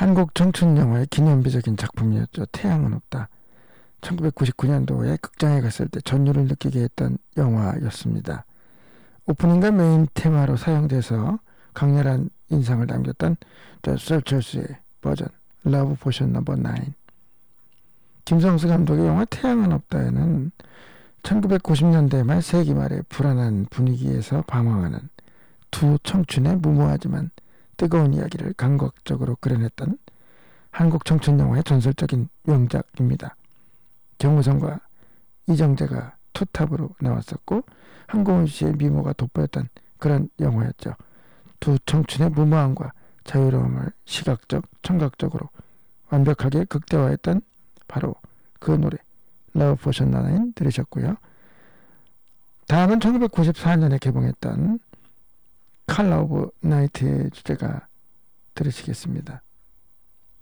한국 청춘 영화의 기념비적인 작품이었죠. 태양은 없다. 1999년도에 극장에 갔을 때 전율을 느끼게 했던 영화였습니다. 오프닝과 메인 테마로 사용돼서 강렬한 인상을 남겼던 저 설철수의 버전 러브 포션 넘버 9. 김성수 감독의 영화 태양은 없다에는 1990년대 말 세기 말의 불안한 분위기에서 방황하는 두 청춘의 무모하지만 뜨거운 이야기를 감각적으로 그려냈던 한국 청춘 영화의 전설적인 명작입니다. 정우성과 이정재가 투탑으로 나왔었고 한고은 씨의 미모가 돋보였던 그런 영화였죠. 두 청춘의 무모함과 자유로움을 시각적, 청각적으로 완벽하게 극대화했던 바로 그 노래 러브 포션 9 들으셨고요. 다음은 1994년에 개봉했던 컬러 오브 나이트의 주제가 들으시겠습니다.